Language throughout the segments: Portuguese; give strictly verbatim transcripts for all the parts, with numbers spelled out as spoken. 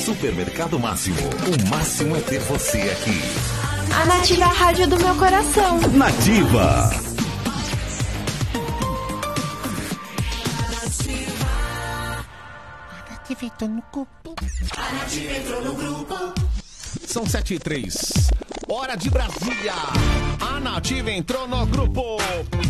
Supermercado Máximo. O máximo é ter você aqui. A Nativa é a rádio do meu coração. Nativa. A Nativa entrou no grupo. A Nativa entrou no grupo. São sete e três. Hora de Brasília. A Nativa entrou no grupo.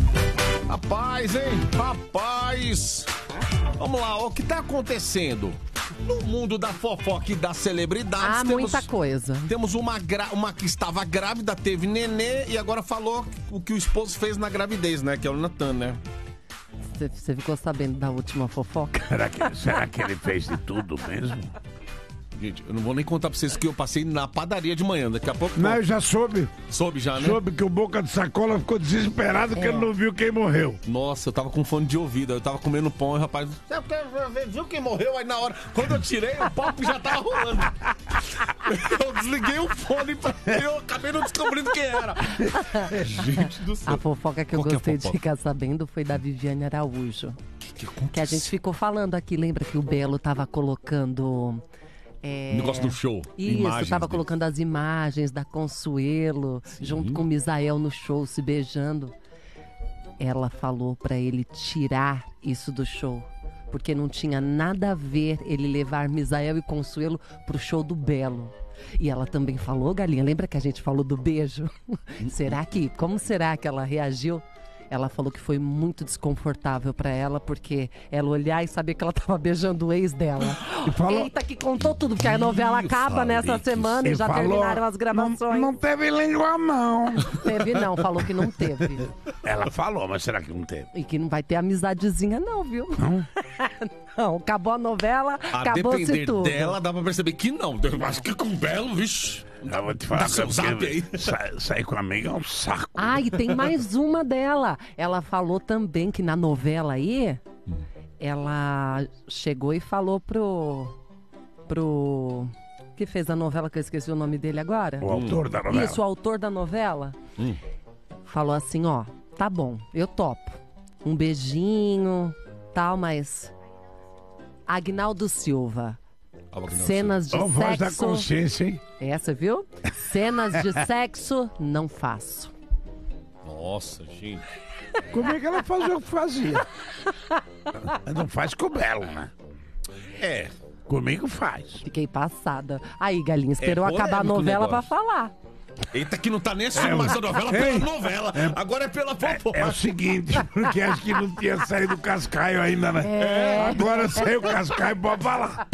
Rapaz, hein? Rapaz. Vamos lá, o que tá acontecendo? No mundo da fofoca e das celebridades... Ah, temos, muita coisa. Temos uma, gra- uma que estava grávida, teve nenê e agora falou o que o esposo fez na gravidez, né? Que é o Natan, né? Você ficou sabendo da última fofoca? Será que, será que ele fez de tudo mesmo? Gente, eu não vou nem contar pra vocês que eu passei na padaria de manhã, daqui a pouco... Não, eu já soube. Soube já, né? Soube que o Boca de Sacola ficou desesperado porque É. ele não viu quem morreu. Nossa, eu tava com fone de ouvido, eu tava comendo pão e o rapaz... Você viu quem morreu aí na hora? Quando eu tirei, o papo já tava rolando. Eu desliguei o fone pra... eu acabei não descobrindo quem era. Gente do céu. A fofoca que eu Qual que é a gostei de fofoca? ficar sabendo foi da Viviane Araújo. Que, que, Que a gente ficou falando aqui, lembra que o Belo tava colocando... É... Negócio do show. Isso, imagens tava dele. colocando as imagens da Consuelo, junto com o Misael no show, se beijando. Ela falou pra ele tirar isso do show, porque não tinha nada a ver ele levar Misael e Consuelo pro show do Belo. E ela também falou, Galinha, lembra que a gente falou do beijo? Será que, como será que ela reagiu? Ela falou que foi muito desconfortável pra ela, porque ela olhar e saber que ela tava beijando o ex dela. falou- Eita, que contou tudo, porque a novela acaba falei nessa que semana e E já falou, terminaram as gravações. Não, não teve língua, não. Teve não, falou que não teve. Ela falou, mas será que não teve? E que não vai ter amizadezinha não, viu? Não? Não, acabou a novela, A acabou-se depender tudo. dela, dá pra perceber que não. Eu acho que com o Belo, vixe. Eu vou te falar, Dá seu sabe, zap aí. porque sa- sair com a amiga é um saco. Ah, e tem mais uma dela. Ela falou também que na novela aí, ela chegou e falou pro... pro... que fez a novela, que eu esqueci o nome dele agora? O autor da novela. Isso, o autor da novela. Hum. Falou assim, ó, tá bom, eu topo. Um beijinho, tal, mas... Agnaldo Silva, cenas de Ó, voz da sexo... consciência, hein? Essa, viu? Cenas de sexo, não faço. Nossa, gente. Como é que ela fazia o que fazia? Ela não faz com o Belo, né? É. Comigo faz. Fiquei passada. Aí, Galinha, esperou É acabar a polêmico o novela pra negócio. falar. Eita, que não tá nem assistindo É, mais a novela ei, pela novela. Agora é pela fofoca. É o seguinte, porque acho que não tinha saído o Cascaio ainda, né? É. Agora saiu o Cascaio, pode falar.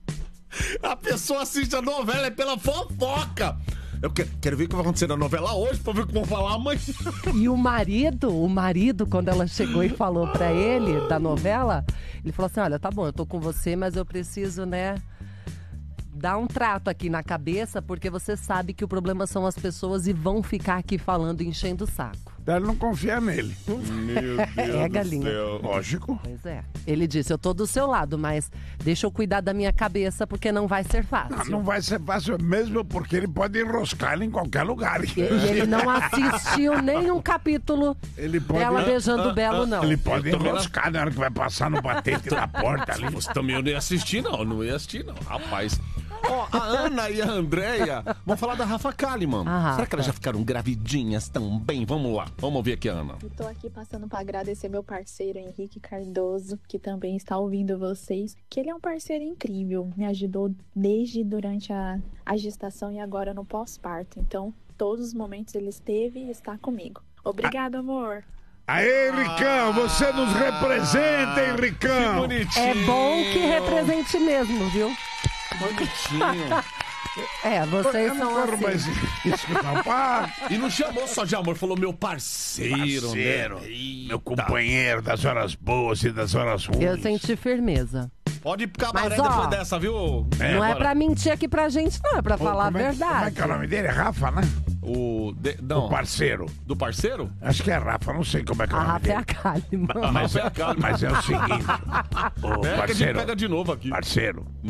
A pessoa assiste a novela é pela fofoca. Eu que- quero ver o que vai acontecer na novela hoje, pra ver o que vão falar amanhã. E o marido, o marido, quando ela chegou e falou pra ele da novela, ele falou assim, olha, tá bom, eu tô com você, mas eu preciso, né, dar um trato aqui na cabeça, porque você sabe que o problema são as pessoas e vão ficar aqui falando, enchendo o saco. Ela não confia nele. Meu Deus É, Galinha. Lógico. Pois é. Ele disse, eu tô do seu lado, mas deixa eu cuidar da minha cabeça, porque não vai ser fácil. Não, não vai ser fácil mesmo, porque ele pode enroscar em qualquer lugar. E, e ele não assistiu nenhum capítulo Ele pode, dela beijando o Belo, não. ele pode Eu também enroscar na hora que vai passar no batente da porta ali. Você também eu não ia assistir, não. Não ia assistir, não. Rapaz. Ó, a Ana e a Andréia vão falar da Rafa Kalimann. A Rafa. Será que elas já ficaram gravidinhas também? Vamos lá. Vamos ouvir aqui a Ana. Eu tô aqui passando para agradecer meu parceiro Henrique Cardoso, que também está ouvindo vocês, que ele é um parceiro incrível, me ajudou desde durante a, a gestação e agora no pós-parto. Então, todos os momentos ele esteve e está comigo. Obrigado, amor. Aê, Ricão, você nos representa, hein, Ricão? Bonitinho. É bom que represente mesmo, viu? Bonitinho. É, vocês Eu não são quero assim. mais escutar. Pá, E não chamou só de amor, falou meu parceiro, parceiro, né? meu companheiro das horas boas e das horas ruins. Eu senti firmeza. Pode ir pro cabaré Mas, ó, depois dessa, viu? Não é pra mentir aqui pra gente, não. É pra falar a Como é, como é verdade. que é o nome dele? É Rafa, né? O... De... Não. O parceiro. Do parceiro? Acho que é Rafa, não sei como é que é o A nome Rafa é dele. a Kalimann. A Mas, Rafa é a Kalimann. mas é o seguinte, o É que a gente parceiro, pega de novo aqui. parceiro,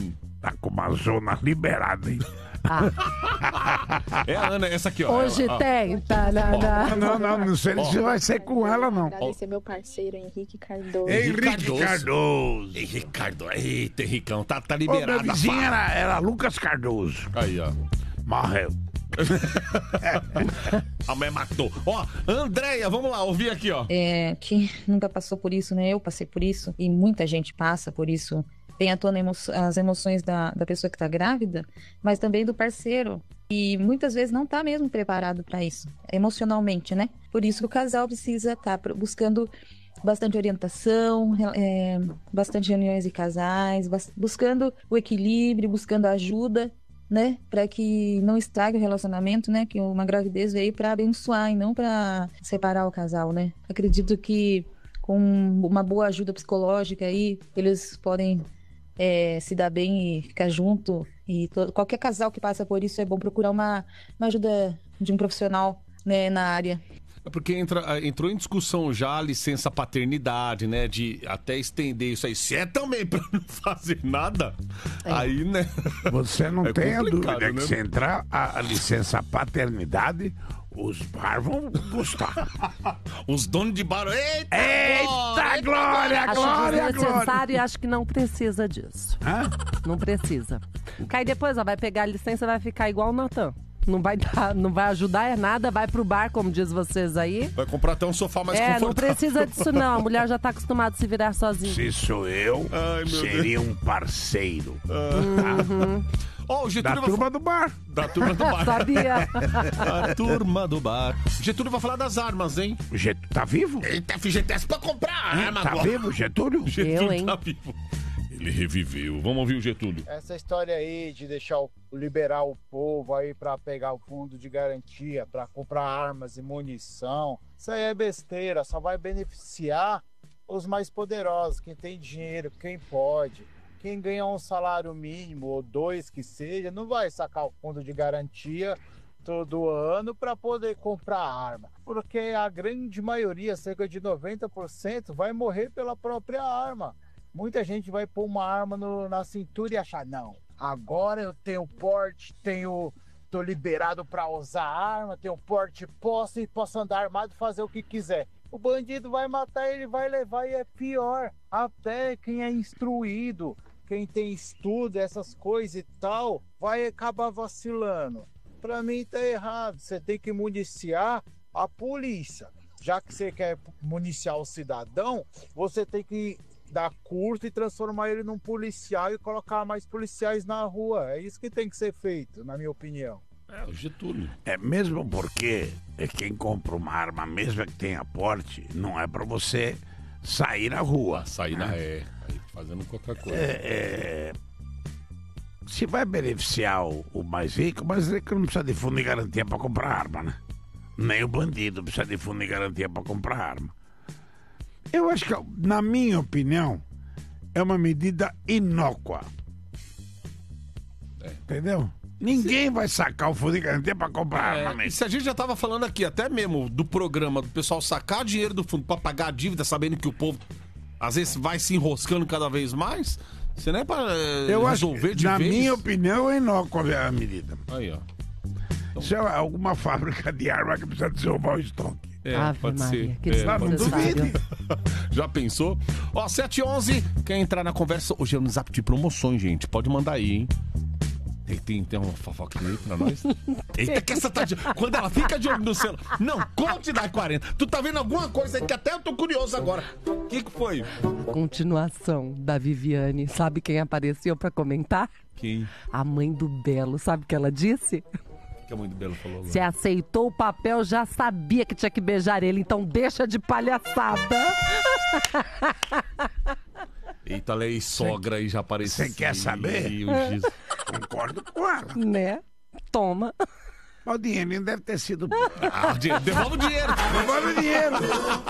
tá com uma zona liberada, hein? Ah. É a Ana, essa aqui, ó. Hoje ó, tem, tá, não, não. Não, não, não sei se vai ser com ela, não. Agradecer meu parceiro Henrique Cardoso. Henrique Cardoso. Henrique Cardoso. Eita, Henricão, tá, tá Ô, liberado. meu vizinho era, era Lucas Cardoso. Aí, ó. Morreu. A mãe matou. Ó, Andréia, vamos lá, ouvir aqui, ó. É, que nunca passou por isso, né? Eu passei por isso e muita gente passa por isso. Vem à tona emo- as emoções da, da pessoa que tá grávida, mas também do parceiro. E muitas vezes não tá mesmo preparado para isso, emocionalmente, né? Por isso que o casal precisa estar tá buscando bastante orientação, é, bastante reuniões de casais, bas- buscando o equilíbrio, buscando ajuda, né? Para que não estrague o relacionamento, né? Que uma gravidez veio para abençoar e não para separar o casal, né? Acredito que com uma boa ajuda psicológica aí, eles podem é, se dar bem e ficar junto. E todo, qualquer casal que passa por isso é bom procurar uma, uma ajuda de um profissional, né, na área. É porque entra, entrou em discussão já a licença paternidade, né? De até estender isso aí. Se é também pra não fazer nada, é. aí, né? Você não é tem a dúvida né? que se entrar a, a licença paternidade, os bar vão gostar. Os donos de bar... Eita, Eita, glória, Acho glória, desnecessário glória. e acho que não precisa disso. Hã? Não precisa. Porque aí depois, ó, vai pegar a licença e vai ficar igual o Natan. Não vai, dar, não vai ajudar é nada, vai pro bar, como diz vocês aí. Vai comprar até um sofá mais é, confortável. não precisa disso não. A mulher já tá acostumada a se virar sozinha. Se sou eu, Ai, meu seria um parceiro. Uhum. Ó, o Getúlio Da vai turma fa- do bar. Da turma do bar. Sabia? A turma do bar. Getúlio vai falar das armas, hein? O Getúlio tá vivo? Eita, F G T S pra comprar arma Tá agora. vivo, Getúlio? Getúlio Eu, hein? tá vivo. Ele reviveu. Vamos ouvir o Getúlio. Essa história aí de deixar o, liberar o povo aí para pegar o fundo de garantia, para comprar armas e munição, isso aí é besteira, só vai beneficiar os mais poderosos, quem tem dinheiro, quem pode. Quem ganha um salário mínimo ou dois que seja, não vai sacar o fundo de garantia todo ano para poder comprar arma. Porque a grande maioria, cerca de noventa por cento, vai morrer pela própria arma. Muita gente vai pôr uma arma no, na cintura e achar, não, agora eu tenho porte, tenho, tô liberado para usar arma, tenho porte, posso e posso andar armado e fazer o que quiser. O bandido vai matar ele, vai levar e é pior. Até quem é instruído, quem tem estudo, essas coisas e tal, vai acabar vacilando. Para mim tá errado, você tem que municiar a polícia. Já que você quer municiar o cidadão, você tem que dar curso e transformar ele num policial e colocar mais policiais na rua. É isso que tem que ser feito, na minha opinião. É, o Getúlio. É mesmo porque é quem compra uma arma, mesmo que tenha porte, não é pra você sair na rua. Sair na é, aí fazendo qualquer coisa. É, é, se vai beneficiar o, o mais rico, o mais rico não precisa de fundo de garantia pra comprar arma, né? Nem o bandido precisa de fundo de garantia pra comprar arma. Eu acho que, na minha opinião, é uma medida inócua. É. Entendeu? Ninguém vai sacar o fundo de garantia pra comprar É, arma e mesmo. se a gente já tava falando aqui, até mesmo do programa, do pessoal sacar dinheiro do fundo pra pagar a dívida, sabendo que o povo, às vezes, vai se enroscando cada vez mais, você não é pra é, Eu acho resolver que, de na vez. minha opinião, é inócua a medida. Aí, ó. Isso é alguma fábrica de arma que precisa desenvolver o estoque. É, Ave pode Maria, ser. que É, Não, não pode ser. duvide. Já pensou? Ó, sete e onze, quer entrar na conversa? Hoje é no Zap de promoções, gente. Pode mandar aí, hein? Tem, tem, tem uma fofoquinha aí pra nós? Eita, que essa tá de... Quando ela fica de olho no celular. Não, conte da quarenta. Tu tá vendo alguma coisa aí que até eu tô curioso agora. O que que foi? Continuação da Viviane. Sabe quem apareceu pra comentar? Quem? A mãe do Belo. Sabe o que ela disse? O que a mãe do Belo falou agora? Se aceitou o papel, já sabia que tinha que beijar ele. Então deixa de palhaçada. Eita, lei sogra aí já apareceu. Você quer saber? Jesus. Concordo com ela. Né? Toma. Mas o dinheirinho deve ter sido... Ah, dinheiro, devolve o dinheiro. Devolve o dinheiro.